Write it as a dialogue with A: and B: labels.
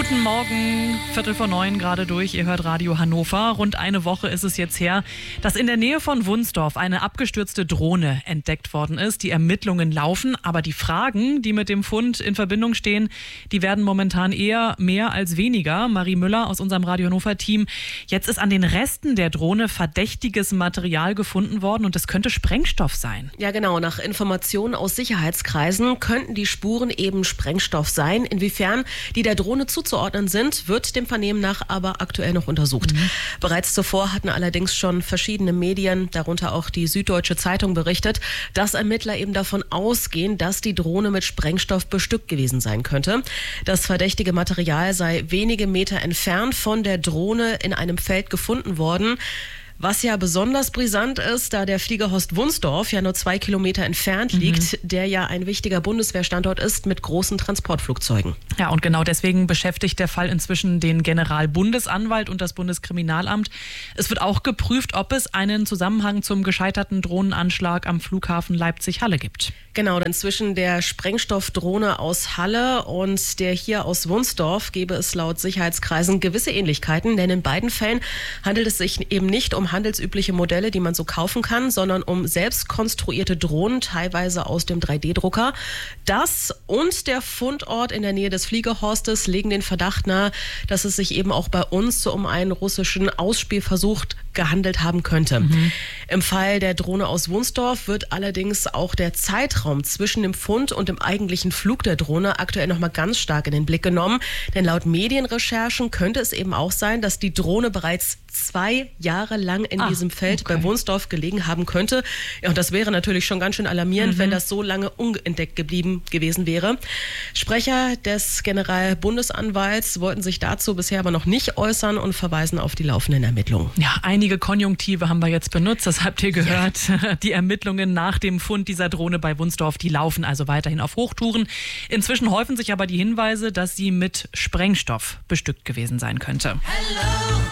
A: Guten Morgen, 8:45 gerade durch. Ihr hört Radio Hannover. Rund eine Woche ist es jetzt her, dass in der Nähe von Wunsdorf eine abgestürzte Drohne entdeckt worden ist. Die Ermittlungen laufen, aber die Fragen, die mit dem Fund in Verbindung stehen, die werden momentan eher mehr als weniger. Marie Müller aus unserem Radio Hannover-Team. Jetzt ist an den Resten der Drohne verdächtiges Material gefunden worden und es könnte Sprengstoff sein.
B: Ja genau, nach Informationen aus Sicherheitskreisen könnten die Spuren eben Sprengstoff sein. Inwiefern die der Drohne zuzuordnen sind, wird dem Vernehmen nach aber aktuell noch untersucht. Bereits zuvor hatten allerdings schon verschiedene Medien, darunter auch die Süddeutsche Zeitung, berichtet, dass Ermittler eben davon ausgehen, dass die Drohne mit Sprengstoff bestückt gewesen sein könnte. Das verdächtige Material sei wenige Meter entfernt von der Drohne in einem Feld gefunden worden. Was ja besonders brisant ist, da der Fliegerhorst Wunsdorf ja nur 2 Kilometer entfernt liegt, der ja ein wichtiger Bundeswehrstandort ist mit großen Transportflugzeugen.
A: Ja, und genau deswegen beschäftigt der Fall inzwischen den Generalbundesanwalt und das Bundeskriminalamt. Es wird auch geprüft, ob es einen Zusammenhang zum gescheiterten Drohnenanschlag am Flughafen Leipzig-Halle gibt.
B: Genau, denn zwischen der Sprengstoffdrohne aus Halle und der hier aus Wunsdorf gäbe es laut Sicherheitskreisen gewisse Ähnlichkeiten, denn in beiden Fällen handelt es sich eben nicht um handelsübliche Modelle, die man so kaufen kann, sondern um selbst konstruierte Drohnen, teilweise aus dem 3D-Drucker. Das und der Fundort in der Nähe des Fliegerhorstes legen den Verdacht nahe, dass es sich eben auch bei uns so um einen russischen Ausspielversuch gehandelt haben könnte. Im Fall der Drohne aus Wunsdorf wird allerdings auch der Zeitraum zwischen dem Fund und dem eigentlichen Flug der Drohne aktuell noch mal ganz stark in den Blick genommen. Denn laut Medienrecherchen könnte es eben auch sein, dass die Drohne bereits 2 Jahre lang in diesem Feld bei Wunsdorf gelegen haben könnte. Ja, und das wäre natürlich schon ganz schön alarmierend, wenn das so lange unentdeckt geblieben gewesen wäre. Sprecher des Generalbundesanwalts wollten sich dazu bisher aber noch nicht äußern und verweisen auf die laufenden Ermittlungen.
A: Ja, einige Konjunktive haben wir jetzt benutzt, das habt ihr gehört. Ja. Die Ermittlungen nach dem Fund dieser Drohne bei Wunsdorf, die laufen also weiterhin auf Hochtouren. Inzwischen häufen sich aber die Hinweise, dass sie mit Sprengstoff bestückt gewesen sein könnte.
C: Hello.